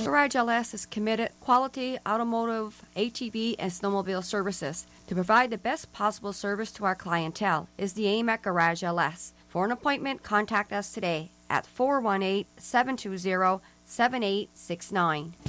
Garage LS is committed quality automotive, ATV, and snowmobile services. To provide the best possible service to our clientele is the aim at Garage LS. For an appointment, contact us today at 418-720-7869.